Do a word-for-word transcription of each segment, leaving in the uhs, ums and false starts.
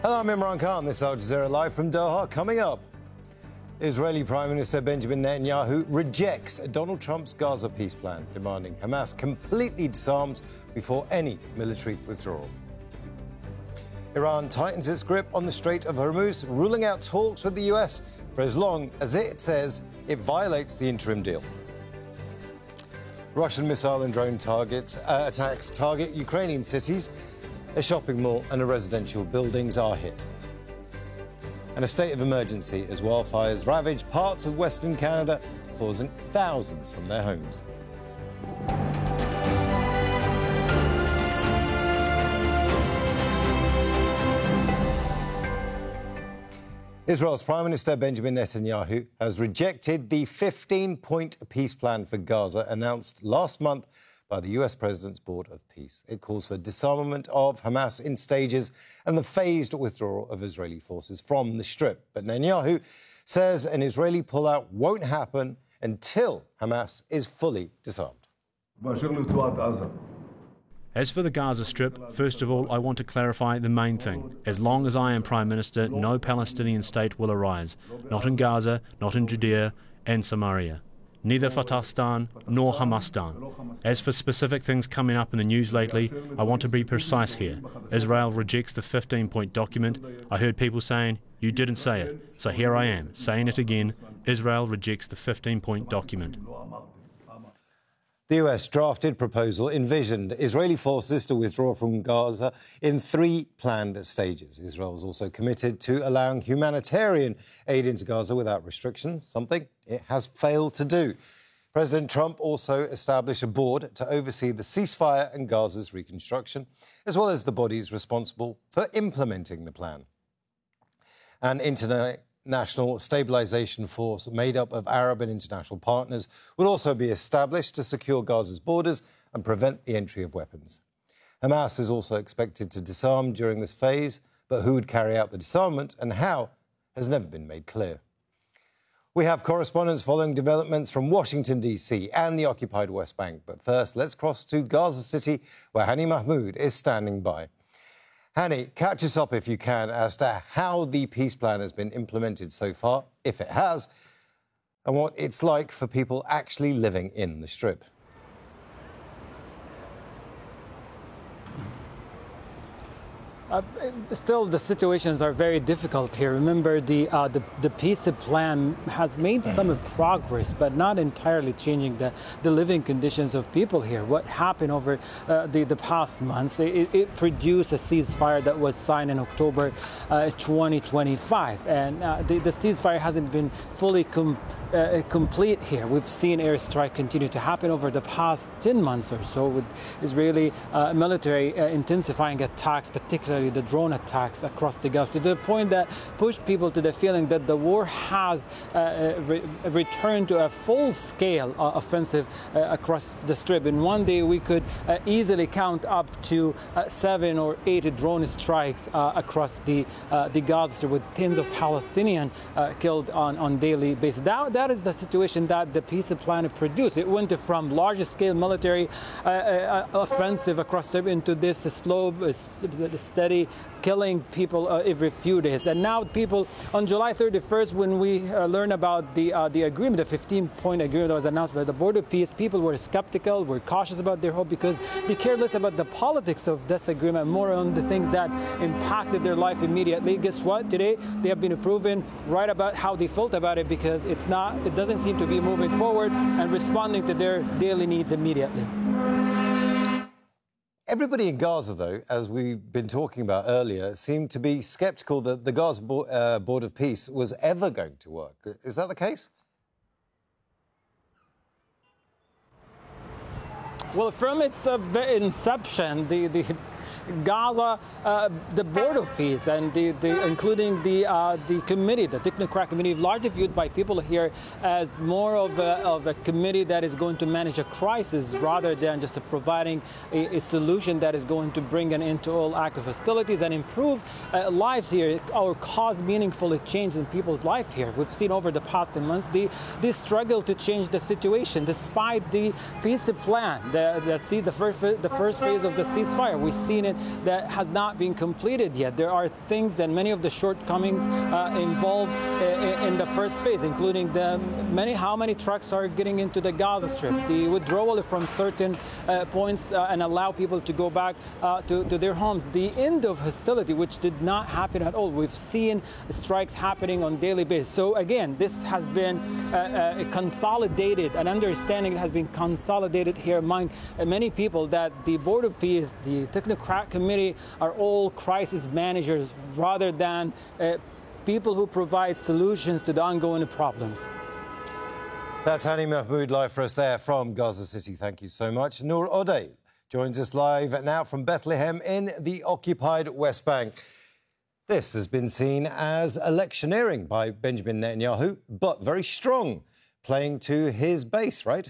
Hello, I'm Imran Khan. This is Al Jazeera Live from Doha. Coming up, Israeli Prime Minister Benjamin Netanyahu rejects Donald Trump's Gaza peace plan, demanding Hamas completely disarmed before any military withdrawal. Iran tightens its grip on the Strait of Hormuz, ruling out talks with the U S for as long as it says it violates the interim deal. Russian missile and drone targets uh, attacks target Ukrainian cities. A shopping mall and a residential buildings are hit. And a state of emergency as wildfires ravage parts of Western Canada, forcing thousands from their homes. Israel's Prime Minister Benjamin Netanyahu has rejected the fifteen-point peace plan for Gaza announced last month by the U S President's Board of Peace. It calls for disarmament of Hamas in stages and the phased withdrawal of Israeli forces from the Strip. But Netanyahu says an Israeli pullout won't happen until Hamas is fully disarmed. As for the Gaza Strip, first of all, I want to clarify the main thing. As long as I am Prime Minister, no Palestinian state will arise. Not in Gaza, not in Judea and Samaria. Neither Fatahstan nor Hamastan. As for specific things coming up in the news lately, I want to be precise here. Israel rejects the fifteen-point document. I heard people saying, you didn't say it. So here I am, saying it again. Israel rejects the fifteen-point document. The U S drafted proposal envisioned Israeli forces to withdraw from Gaza in three planned stages. Israel is also committed to allowing humanitarian aid into Gaza without restriction, something it has failed to do. President Trump also established a board to oversee the ceasefire and Gaza's reconstruction, as well as the bodies responsible for implementing the plan. An internet National Stabilization Force made up of Arab and international partners will also be established to secure Gaza's borders and prevent the entry of weapons. Hamas is also expected to disarm during this phase, but who would carry out the disarmament and how has never been made clear. We have correspondents following developments from Washington, D C and the occupied West Bank. But first, let's cross to Gaza City, where Hani Mahmoud is standing by. Hani, catch us up if you can as to how the peace plan has been implemented so far, if it has, and what it's like for people actually living in the Strip. Uh, still, the situations are very difficult here. Remember, the, uh, the the peace plan has made some progress, but not entirely changing the, the living conditions of people here. What happened over uh, the, the past months, it, it produced a ceasefire that was signed in October uh, twenty twenty-five. And uh, the, the ceasefire hasn't been fully com uh, complete here. We've seen airstrike continue to happen over the past ten months or so, with Israeli uh, military uh, intensifying attacks, particularly the drone attacks across the Gaza, to the point that pushed people to the feeling that the war has uh, re returned to a full-scale uh, offensive uh, across the Strip. In one day, we could uh, easily count up to uh, seven or eight drone strikes uh, across the uh, the Gaza Strip, with tens of Palestinians uh, killed on on daily basis. That, that is the situation that the peace plan produced. It went from large-scale military uh, uh, offensive across the Strip into this slow, uh, steady killing people uh, every few days. And now people, on July thirty-first, when we uh, learned about the uh, the agreement, the fifteen-point agreement that was announced by the Board of Peace, people were skeptical, were cautious about their hope, because they cared less about the politics of this agreement, more on the things that impacted their life immediately. Guess what? Today, they have been proven right about how they felt about it, because it's not, it doesn't seem to be moving forward and responding to their daily needs immediately. Everybody in Gaza, though, as we've been talking about earlier, seemed to be sceptical that the Gaza Bo uh, Board of Peace was ever going to work. Is that the case? Well, from its uh, inception, the, the Gaza, uh, the Board of Peace, and the, the, including the uh, the committee, the technocrat committee, largely viewed by people here as more of a, of a committee that is going to manage a crisis rather than just providing a, a solution that is going to bring an end to all active hostilities and improve uh, lives here or cause meaningful change in people's life here. We've seen over the past months the, the struggle to change the situation despite the peace plan, the, the, the, first, the first phase of the ceasefire. We see seen it, that has not been completed yet. There are things and many of the shortcomings uh, involved uh, in the first phase, including the many how many trucks are getting into the Gaza Strip, the withdrawal from certain uh, points uh, and allow people to go back uh, to, to their homes. The end of hostility, which did not happen at all. We've seen strikes happening on a daily basis. So again, this has been uh, uh, consolidated, an understanding has been consolidated here among uh, many people that the Board of Peace, the Technocrat Committee are all crisis managers rather than uh, people who provide solutions to the ongoing problems. That's Hani Mahmoud live for us there from Gaza City. Thank you so much. Noor Odeh joins us live now from Bethlehem in the occupied West Bank. This has been seen as electioneering by Benjamin Netanyahu, but very strong, playing to his base, right?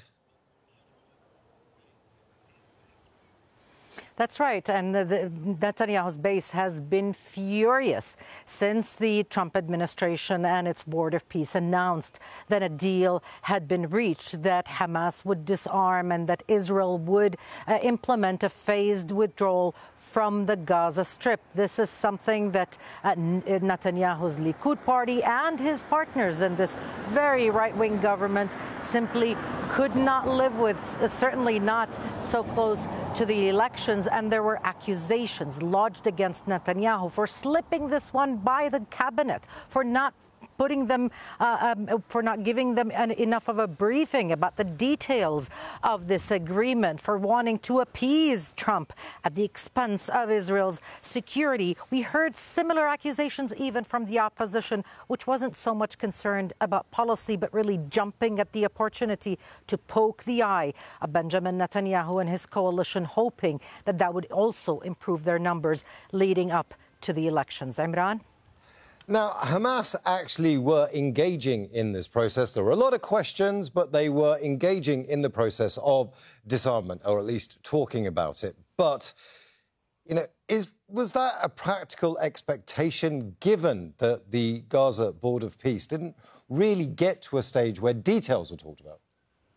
That's right. And the, the Netanyahu's base has been furious since the Trump administration and its Board of Peace announced that a deal had been reached, that Hamas would disarm and that Israel would uh, implement a phased withdrawal from the Gaza Strip. This is something that uh, Netanyahu's Likud party and his partners in this very right-wing government simply could not live with, certainly not so close to the elections. And there were accusations lodged against Netanyahu for slipping this one by the cabinet, for not putting them, uh, um, for not giving them an, enough of a briefing about the details of this agreement, for wanting to appease Trump at the expense of Israel's security. We heard similar accusations even from the opposition, which wasn't so much concerned about policy, but really jumping at the opportunity to poke the eye of Benjamin Netanyahu and his coalition, hoping that that would also improve their numbers leading up to the elections. Imran? Now, Hamas actually were engaging in this process. There were a lot of questions, but they were engaging in the process of disarmament, or at least talking about it. But, you know, is was that a practical expectation, given that the Gaza Board of Peace didn't really get to a stage where details were talked about?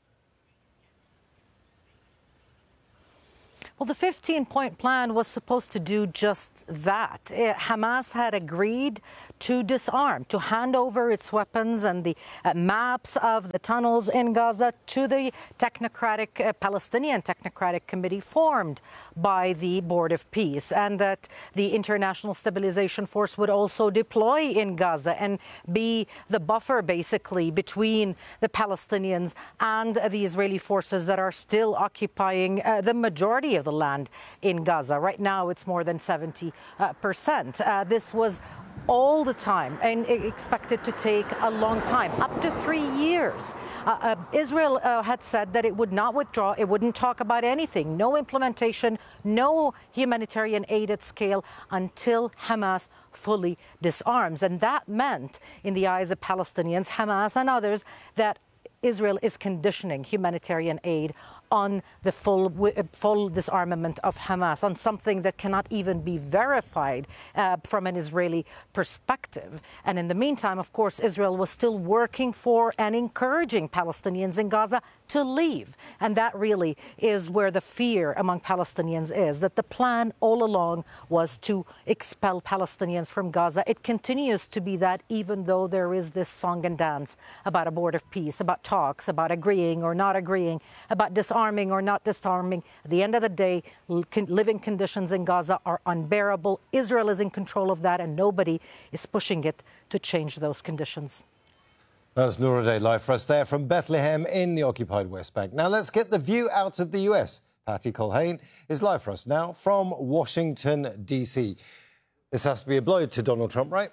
Well, the fifteen-point plan was supposed to do just that. It, Hamas had agreed to disarm, to hand over its weapons and the uh, maps of the tunnels in Gaza to the technocratic uh, Palestinian Technocratic Committee formed by the Board of Peace, and that the International Stabilization Force would also deploy in Gaza and be the buffer, basically, between the Palestinians and uh, the Israeli forces that are still occupying uh, the majority of the land in Gaza. Right now, it's more than seventy percent. Uh, this was all the time and expected to take a long time, up to three years. Uh, uh, Israel uh, had said that it would not withdraw, it wouldn't talk about anything, no implementation, no humanitarian aid at scale until Hamas fully disarms. And that meant, in the eyes of Palestinians, Hamas and others, that Israel is conditioning humanitarian aid on the full full disarmament of Hamas, on something that cannot even be verified uh, from an Israeli perspective. And in the meantime, of course, Israel was still working for and encouraging Palestinians in Gaza to leave. And that really is where the fear among Palestinians is, that the plan all along was to expel Palestinians from Gaza. It continues to be that, even though there is this song and dance about a Board of Peace, about talks, about agreeing or not agreeing, about disarming or not disarming. At the end of the day, living conditions in Gaza are unbearable. Israel is in control of that, and nobody is pushing it to change those conditions. That's Noor Odeh live for us there from Bethlehem in the occupied West Bank. Now let's get the view out of the U S. Patty Culhane is live for us now from Washington, D C. This has to be a blow to Donald Trump, right?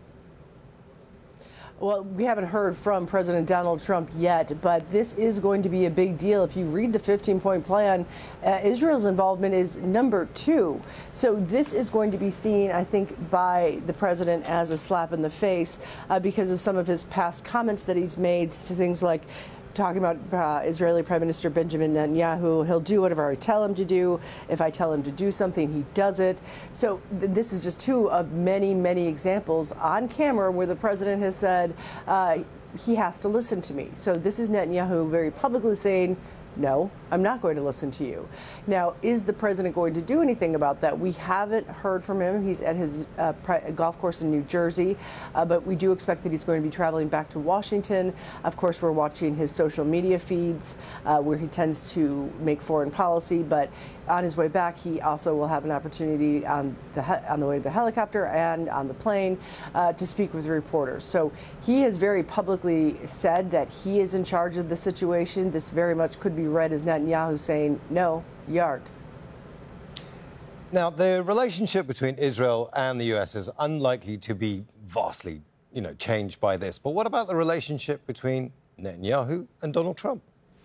Well, we haven't heard from President Donald Trump yet, but this is going to be a big deal. If you read the fifteen-point plan, uh, Israel's involvement is number two. So this is going to be seen, I think, by the president as a slap in the face uh, because of some of his past comments that he's made, things like talking about uh, Israeli Prime Minister Benjamin Netanyahu. He'll do whatever I tell him to do. If I tell him to do something, he does it. So th this is just two of many, many examples on camera where the president has said uh, he has to listen to me. So this is Netanyahu very publicly saying, no, I'm not going to listen to you. Now, is the president going to do anything about that? We haven't heard from him. He's at his uh, golf course in New Jersey, uh, but we do expect that he's going to be traveling back to Washington. Of course, we're watching his social media feeds uh, where he tends to make foreign policy, but on his way back, he also will have an opportunity on the on the way to the helicopter and on the plane uh, to speak with reporters. So he has very publicly said that he is in charge of the situation. This very much could be read as Netanyahu saying, no, you aren't. Now, the relationship between Israel and the U S is unlikely to be vastly, you know, changed by this. But what about the relationship between Netanyahu and Donald Trump?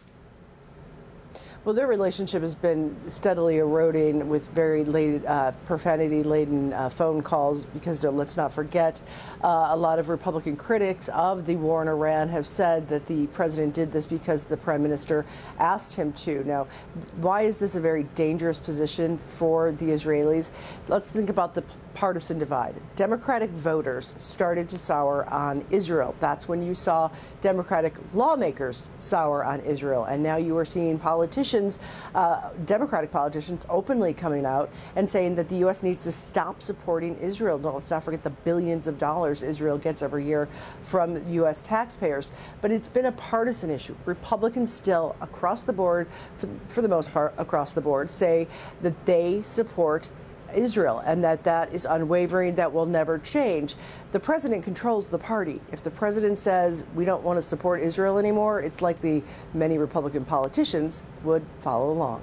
Well, their relationship has been steadily eroding with very late, uh, profanity-laden uh, phone calls because, uh, let's not forget, uh, a lot of Republican critics of the war in Iran have said that the president did this because the prime minister asked him to. Now, why is this a very dangerous position for the Israelis? Let's think about the partisan divide. Democratic voters started to sour on Israel. That's when you saw Democratic lawmakers sour on Israel. And now you are seeing politicians, uh, Democratic politicians, openly coming out and saying that the U S needs to stop supporting Israel. No, let's not forget the billions of dollars Israel gets every year from U S taxpayers. But it's been a partisan issue. Republicans still, across the board, for, for the most part, across the board, say that they support Israel and that that is unwavering, that will never change. The president controls the party. If the president says we don't want to support Israel anymore, it's likely many Republican politicians would follow along.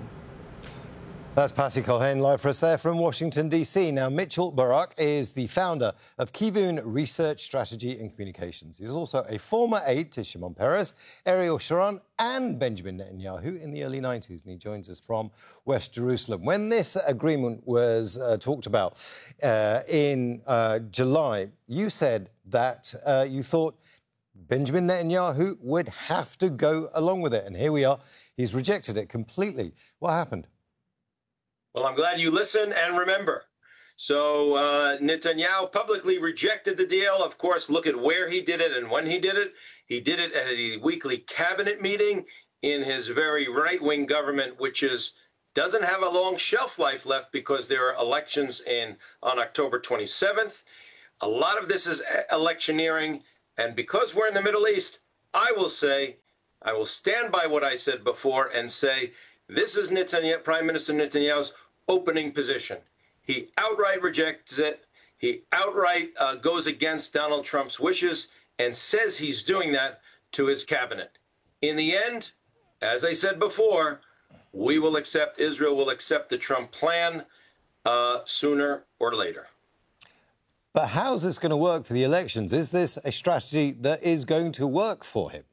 That's Patty Culhane live for us there from Washington, D C. Now, Mitchell Barak is the founder of Kivun Research, Strategy and Communications. He's also a former aide to Shimon Peres, Ariel Sharon and Benjamin Netanyahu in the early nineties. And he joins us from West Jerusalem. When this agreement was uh, talked about uh, in uh, July, you said that uh, you thought Benjamin Netanyahu would have to go along with it. And here we are. He's rejected it completely. What happened? Well, I'm glad you listen and remember. So uh, Netanyahu publicly rejected the deal. Of course, look at where he did it and when he did it. He did it at a weekly cabinet meeting in his very right-wing government, which is doesn't have a long shelf life left because there are elections in on October twenty-seventh. A lot of this is electioneering. And because we're in the Middle East, I will say, I will stand by what I said before and say, this is Netanyahu, Prime Minister Netanyahu's opening position. He outright rejects it. He outright uh, goes against Donald Trump's wishes and says he's doing that to his cabinet. In the end, as I said before, we will accept, Israel will accept the Trump plan uh, sooner or later. But how's this going to work for the elections? Is this a strategy that is going to work for him?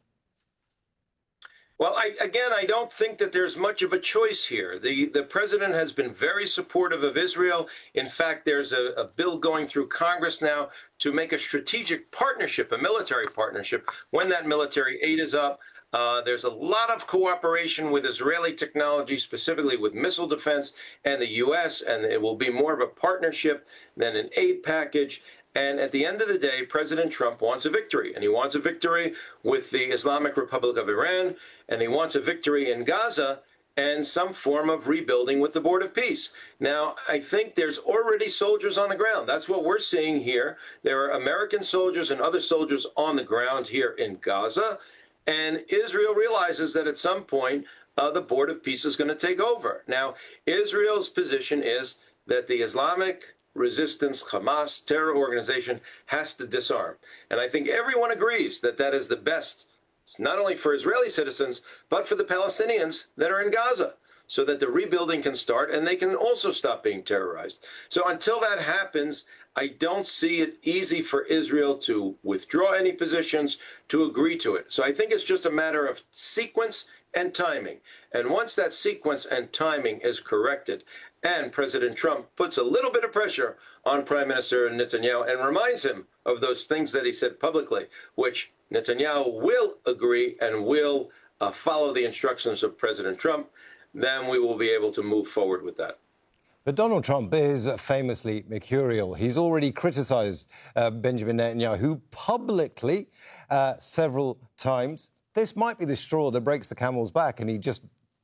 Well, I, again, I don't think that there's much of a choice here. The the president has been very supportive of Israel. In fact, there's a, a bill going through Congress now to make a strategic partnership, a military partnership, when that military aid is up. Uh, there's a lot of cooperation with Israeli technology, specifically with missile defense and the U S, and it will be more of a partnership than an aid package. And at the end of the day, President Trump wants a victory, and he wants a victory with the Islamic Republic of Iran, and he wants a victory in Gaza and some form of rebuilding with the Board of Peace. Now, I think there's already soldiers on the ground. That's what we're seeing here. There are American soldiers and other soldiers on the ground here in Gaza, and Israel realizes that at some point, uh, the Board of Peace is going to take over. Now, Israel's position is that the Islamic resistance, Hamas, terror organization, has to disarm. And I think everyone agrees that that is the best, not only for Israeli citizens, but for the Palestinians that are in Gaza, so that the rebuilding can start and they can also stop being terrorized. So until that happens, I don't see it easy for Israel to withdraw any positions, to agree to it. So I think it's just a matter of sequence and timing. And once that sequence and timing is corrected, and President Trump puts a little bit of pressure on Prime Minister Netanyahu and reminds him of those things that he said publicly, which Netanyahu will agree and will uh, follow the instructions of President Trump, then we will be able to move forward with that. But Donald Trump is famously mercurial. He's already criticised uh, Benjamin Netanyahu publicly uh, several times. This might be the straw that breaks the camel's back, and he just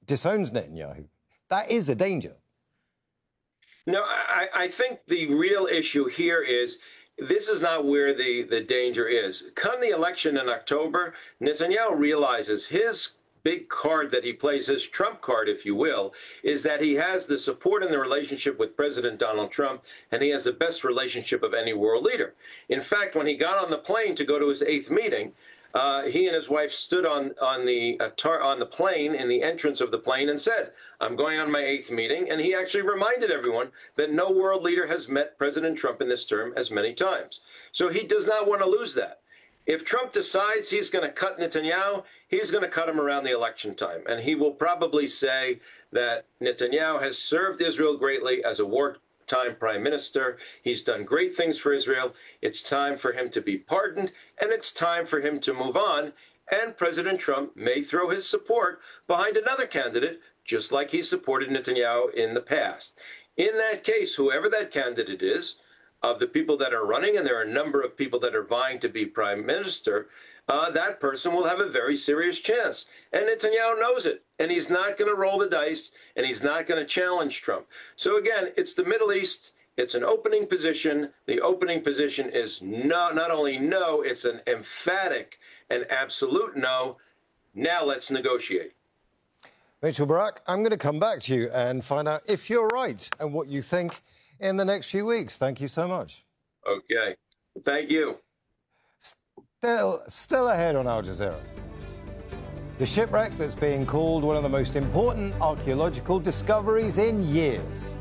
disowns Netanyahu. That is a danger. No, I, I think the real issue here is this is not where the, the danger is. Come the election in October, Netanyahu realizes his big card that he plays, his trump card, if you will, is that he has the support in the relationship with President Donald Trump, and he has the best relationship of any world leader. In fact, when he got on the plane to go to his eighth meeting, uh, he and his wife stood on on the uh, tar- on the plane in the entrance of the plane and said, "I'm going on my eighth meeting." And he actually reminded everyone that no world leader has met President Trump in this term as many times. So he does not want to lose that. If Trump decides he's going to cut Netanyahu, he's going to cut him around the election time. And he will probably say that Netanyahu has served Israel greatly as a wartime prime minister. He's done great things for Israel. It's time for him to be pardoned, and it's time for him to move on. And President Trump may throw his support behind another candidate, just like he supported Netanyahu in the past. In that case, whoever that candidate is, of the people that are running, and there are a number of people that are vying to be prime minister, uh, that person will have a very serious chance. And Netanyahu knows it, and he's not going to roll the dice, and he's not going to challenge Trump. So again, it's the Middle East. It's an opening position. The opening position is no, not only no, it's an emphatic and absolute no. Now let's negotiate. Rachel Barak, I'm going to come back to you and find out if you're right and what you think in the next few weeks. Thank you so much. Okay. Thank you. Still, still ahead on Al Jazeera. The shipwreck that's being called one of the most important archaeological discoveries in years.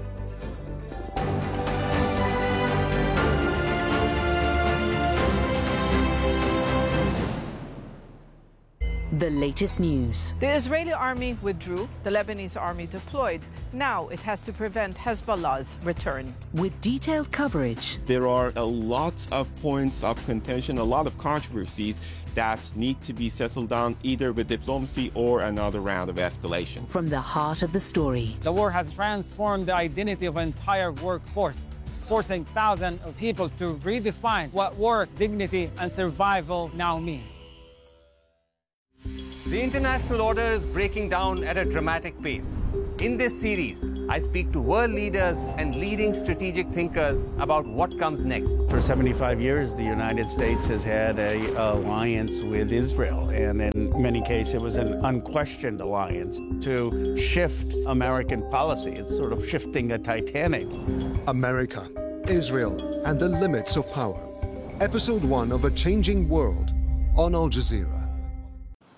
The latest news. The Israeli army withdrew, the Lebanese army deployed. Now it has to prevent Hezbollah's return. With detailed coverage. There are a lot of points of contention, a lot of controversies that need to be settled down either with diplomacy or another round of escalation. From the heart of the story. The war has transformed the identity of an entire workforce, forcing thousands of people to redefine what work, dignity, and survival now mean. The international order is breaking down at a dramatic pace. In this series, I speak to world leaders and leading strategic thinkers about what comes next. For seventy-five years, the United States has had an alliance with Israel, and in many cases, it was an unquestioned alliance. To shift American policy, it's sort of shifting a Titanic. America, Israel, and the limits of power. Episode one of A Changing World on Al Jazeera.